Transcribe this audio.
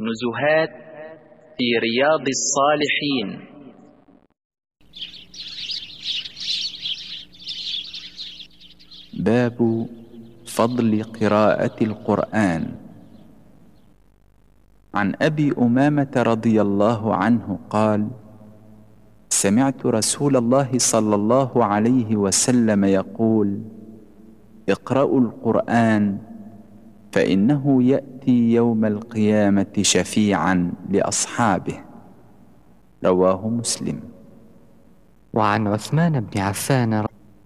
نزهات في رياض الصالحين. باب فضل قراءة القرآن. عن أبي أمامة رضي الله عنه قال: سمعت رسول الله صلى الله عليه وسلم يقول: اقرأوا القرآن فإنه يأتي يوم القيامة شفيعا لأصحابه. رواه مسلم. وعن عثمان بن عفان